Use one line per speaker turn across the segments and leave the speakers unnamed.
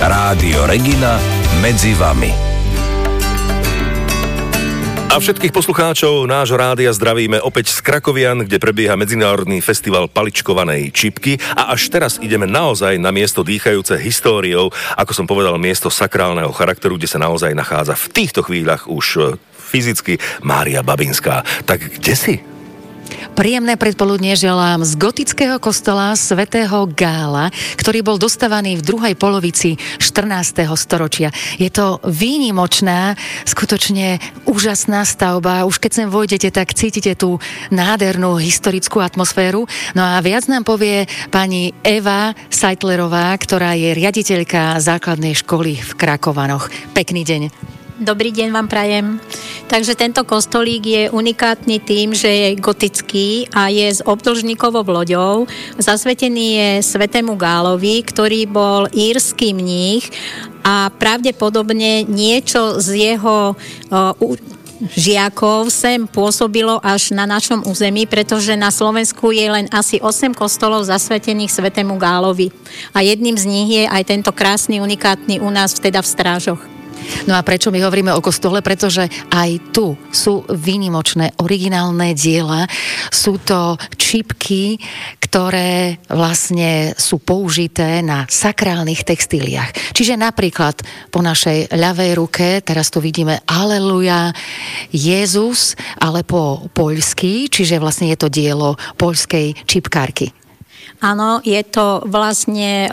Rádio Regina medzi vami.
A všetkých poslucháčov nášho rádia zdravíme opäť z Krakovian, kde prebieha Medzinárodný festival paličkovanej čipky a až teraz ideme naozaj na miesto dýchajúce históriou, ako som povedal, miesto sakrálneho charakteru, kde sa naozaj nachádza v týchto chvíľach už fyzicky Mária Babinská. Tak kde si?
Príjemné predpoludnie želám z gotického kostola svätého Gála, ktorý bol dostavaný v druhej polovici 14. storočia. Je to výnimočná, skutočne úžasná stavba. Už keď sem vojdete, tak cítite tú nádhernú historickú atmosféru. No a viac nám povie pani Eva Seitlerová, ktorá je riaditeľka základnej školy v Krakovanoch. Pekný deň.
Dobrý deň vám prajem. Takže tento kostolík je unikátny tým, že je gotický a je s obdĺžnikovou loďou. Zasvetený je svätému Gálovi, ktorý bol írsky mních a pravdepodobne niečo z jeho žiakov sem pôsobilo až na našom území, pretože na Slovensku je len asi 8 kostolov zasvetených svätému Gálovi. A jedným z nich je aj tento krásny, unikátny u nás teda v Strážoch.
No a prečo my hovoríme o kostole? Pretože aj tu sú výnimočné, originálne diela. Sú to čipky, ktoré vlastne sú použité na sakrálnych textíliách. Čiže napríklad po našej ľavej ruke, teraz tu vidíme Aleluja, Jezus, ale po poľsky, čiže vlastne je to dielo poľskej čipkárky.
Áno, je to vlastne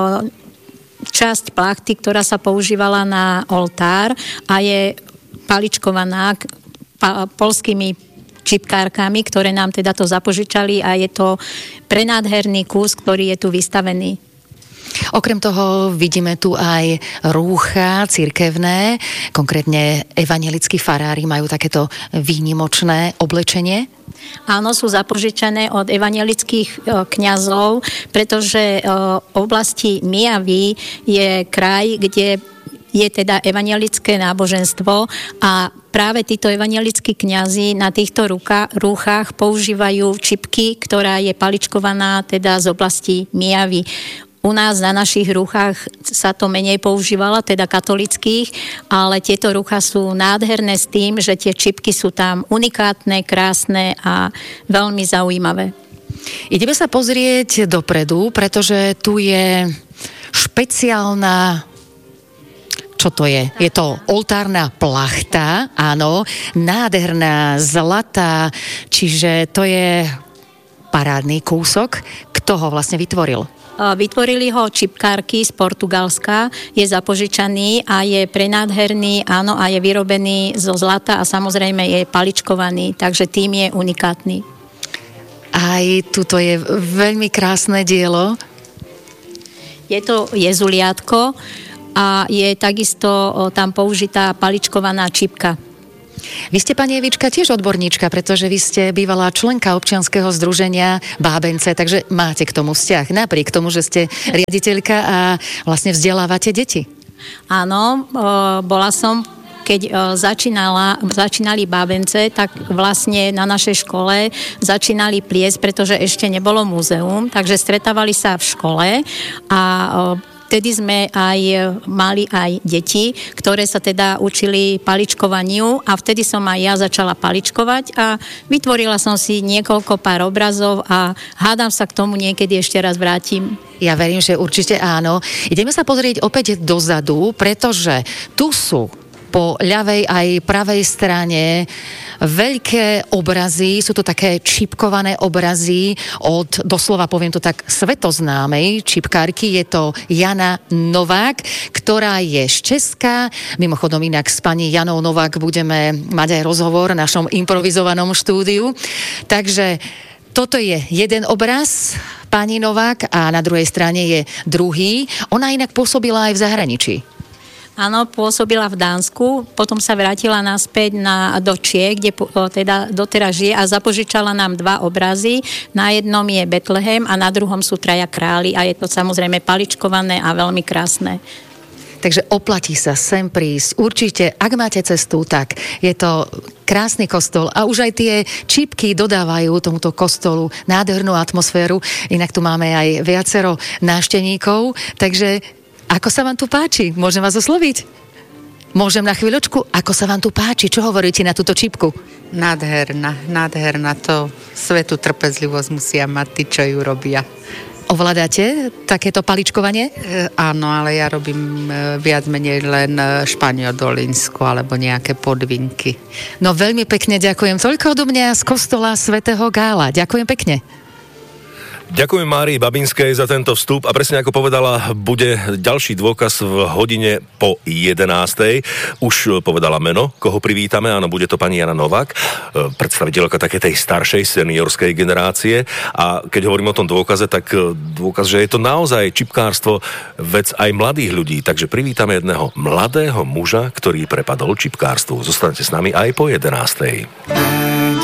časť plachty, ktorá sa používala na oltár a je paličkovaná poľskými čipkárkami, ktoré nám teda to zapožičali a je to prenádherný kus, ktorý je tu vystavený.
Okrem toho vidíme tu aj rúcha cirkevné, konkrétne evanjelickí farári majú takéto výnimočné oblečenie.
Áno, sú zapožičané od evanjelických kňazov, pretože v oblasti Mijavy je kraj, kde je teda evanjelické náboženstvo a práve títo evanjelickí kňazi na týchto rúchách používajú čipky, ktorá je paličkovaná teda z oblasti Mijavy. U nás na našich rúchach sa to menej používalo, teda katolických, ale tieto rúcha sú nádherné s tým, že tie čipky sú tam unikátne, krásne a veľmi zaujímavé.
Ideme sa pozrieť dopredu, pretože tu je špeciálna... Čo to je? Je to oltárna plachta, áno, nádherná, zlatá, čiže to je parádny kúsok. Kto ho vlastne vytvoril?
Vytvorili ho čipkárky z Portugalska, je zapožičaný a je prenádherný, áno, a je vyrobený zo zlata a samozrejme je paličkovaný, takže tým je unikátny.
Aj tuto je veľmi krásne dielo.
Je to jezuliatko a je takisto tam použitá paličkovaná čipka.
Vy ste, pani Evička, tiež odborníčka, pretože vy ste bývalá členka občianskeho združenia Bábence, takže máte k tomu vzťah, napriek tomu, že ste riaditeľka a vlastne vzdelávate deti.
Áno, bola som, keď začínali Bábence, tak vlastne na našej škole začínali pliesť, pretože ešte nebolo múzeum, takže stretávali sa v škole a vtedy sme aj mali aj deti, ktoré sa teda učili paličkovaniu a vtedy som aj ja začala paličkovať a vytvorila som si niekoľko pár obrazov a hádam sa k tomu niekedy ešte raz vrátim.
Ja verím, že určite áno. Ideme sa pozrieť opäť dozadu, pretože tu sú po ľavej aj pravej strane veľké obrazy, sú to také čipkované obrazy od, doslova poviem to tak, svetoznámej čipkárky, je to Jana Novák, ktorá je z Česka. Mimochodom inak s pani Janou Novák budeme mať aj rozhovor v našom improvizovanom štúdiu. Takže toto je jeden obraz pani Novák a na druhej strane je druhý. Ona inak pôsobila aj v zahraničí.
Áno, pôsobila v Dánsku, potom sa vrátila naspäť do Čiech, kde teda doteraz žije a zapožičala nám 2 obrazy. Na jednom je Betlehem a na druhom sú Traja králi a je to samozrejme paličkované a veľmi krásne.
Takže oplatí sa sem prísť. Určite, ak máte cestu, tak je to krásny kostol a už aj tie čipky dodávajú tomuto kostolu nádhernú atmosféru. Inak tu máme aj viacero návštevníkov, takže Ako sa vám tu páči? Môžem vás osloviť? Môžem na chvíľočku? Ako sa vám tu páči? Čo hovoríte na túto čipku?
Nádherná. To svetú trpezlivosť musia mať tí, čo ju robia.
Ovládate takéto paličkovanie?
Áno, ale ja robím viac menej len španiodolínsku alebo nejaké podvinky.
No veľmi pekne ďakujem. Toľko odo mňa z kostola svätého Gála. Ďakujem pekne.
Ďakujem Márii Babinskej za tento vstup a presne ako povedala, bude ďalší dôkaz v hodine po 11:00. Už povedala meno, koho privítame, áno, bude to pani Jana Novák, predstaviteľka také tej staršej seniorskej generácie. A keď hovorím o tom dôkaze, tak dôkaz, že je to naozaj čipkárstvo vec aj mladých ľudí. Takže privítame jedného mladého muža, ktorý prepadol čipkárstvu. Zostanete s nami aj po 11:00.